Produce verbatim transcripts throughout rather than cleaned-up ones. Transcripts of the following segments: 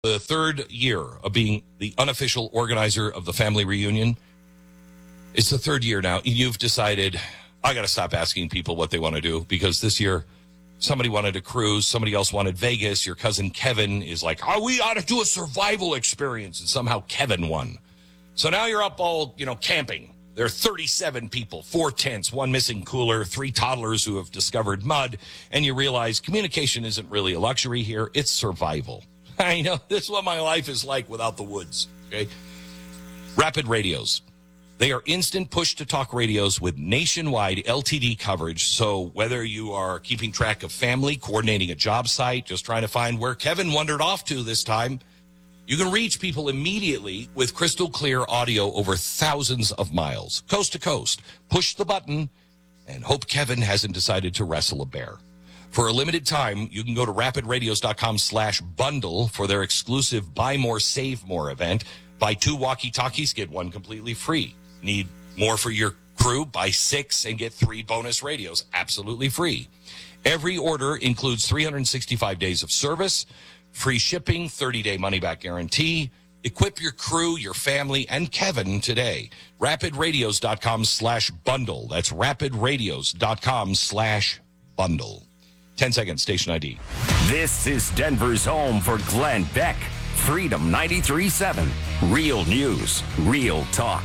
the third year of being the unofficial organizer of the family reunion. It's the third year now. You've decided, I got to stop asking people what they want to do, because this year somebody wanted a cruise, somebody else wanted Vegas. Your cousin Kevin is like, oh, we ought to do a survival experience. And somehow Kevin won. So now you're up all, you know, camping. There are thirty-seven people, four tents, one missing cooler, three toddlers who have discovered mud. And you realize communication isn't really a luxury here. It's survival. I know, this is what my life is like without the woods. Okay. Rapid radios. They are instant push-to-talk radios with nationwide L T D coverage. So whether you are keeping track of family, coordinating a job site, just trying to find where Kevin wandered off to this time, you can reach people immediately with crystal clear audio over thousands of miles, coast to coast. Push the button and hope Kevin hasn't decided to wrestle a bear. For a limited time, you can go to rapidradios.com slash bundle for their exclusive Buy More, Save More event. Buy two walkie-talkies, get one completely free. Need more for your crew? Buy six and get three bonus radios, absolutely free. Every order includes three hundred sixty-five days of service, free shipping, thirty-day money-back guarantee. Equip your crew, your family, and Kevin today. rapidradios.com slash bundle. That's rapidradios.com slash bundle. ten seconds, station I D. This is Denver's home for Glenn Beck. Freedom ninety-three point seven. Real news, real talk.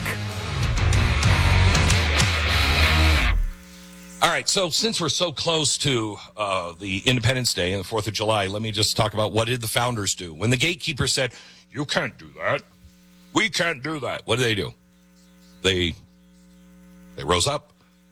All right, so since we're so close to uh, the Independence Day and the fourth of July, let me just talk about what did the founders do. When the gatekeeper said, you can't do that, we can't do that, what did they do? They, they rose up.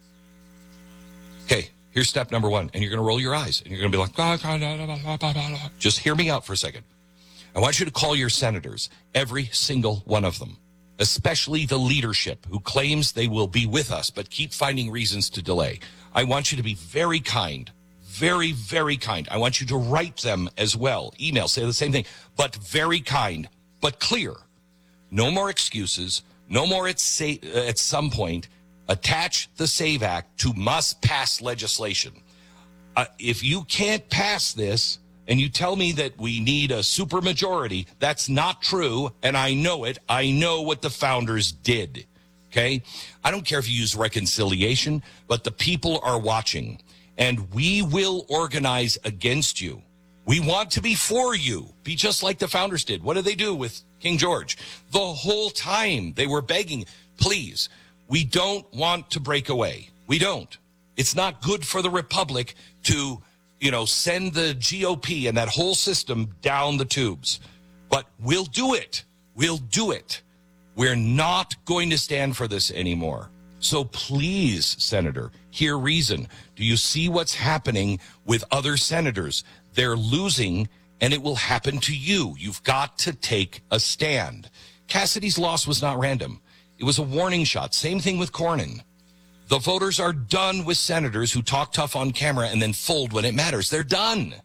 Okay, here's step number one, and you're going to roll your eyes, and you're going to be like, bah, bah, bah, bah, bah, bah. Just hear me out for a second. I want you to call your senators, every single one of them, especially the leadership who claims they will be with us but keep finding reasons to delay. I want you to be very kind, very, very kind. I want you to write them as well. Email, say the same thing, but very kind, but clear. No more excuses. No more at, say, uh, at some point. Attach the SAVE Act to must-pass legislation. Uh, if you can't pass this, and you tell me that we need a supermajority, that's not true, and I know it. I know what the founders did, okay? I don't care if you use reconciliation, but the people are watching, and we will organize against you. We want to be for you. Be just like the founders did. What did they do with King George? The whole time they were begging, please, we don't want to break away. We don't. It's not good for the republic to, you know, send the G O P and that whole system down the tubes. But we'll do it. We'll do it. We're not going to stand for this anymore. So please, Senator, hear reason. Do you see what's happening with other senators? They're losing, and it will happen to you. You've got to take a stand. Cassidy's loss was not random. It was a warning shot. Same thing with Cornyn. The voters are done with senators who talk tough on camera and then fold when it matters. They're done.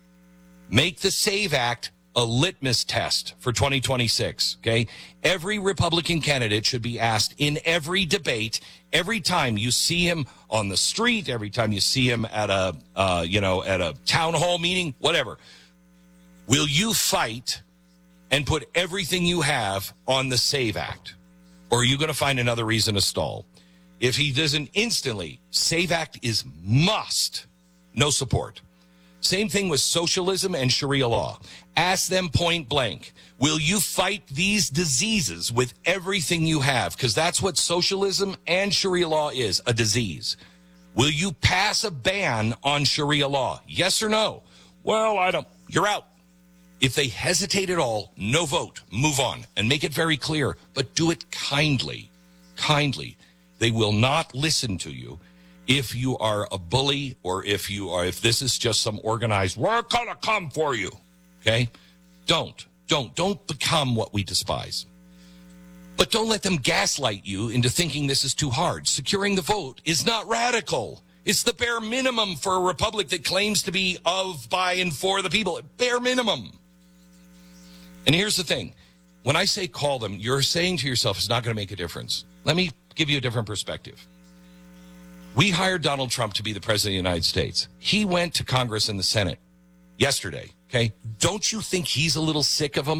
Make the SAVE Act a litmus test for twenty twenty-six, okay? Every Republican candidate should be asked in every debate, every time you see him on the street, every time you see him at a, uh, you know, at a town hall meeting, whatever. Will you fight and put everything you have on the SAVE Act? Or are you going to find another reason to stall? If he doesn't instantly, SAVE Act is must, no support. Same thing with socialism and Sharia law. Ask them point blank, will you fight these diseases with everything you have? Because that's what socialism and Sharia law is, a disease. Will you pass a ban on Sharia law? Yes or no? Well, I don't. You're out. If they hesitate at all, no vote. Move on and make it very clear, but do it kindly, kindly. They will not listen to you if you are a bully or if you are, if this is just some organized, we're going to come for you. Okay? Don't, don't, don't become what we despise. But don't let them gaslight you into thinking this is too hard. Securing the vote is not radical. It's the bare minimum for a republic that claims to be of, by, and for the people. Bare minimum. And here's the thing. When I say call them, you're saying to yourself, it's not going to make a difference. Let me give you a different perspective. We hired Donald Trump to be the president of the United States. He went to Congress and the Senate yesterday Okay. Don't you think he's a little sick of them?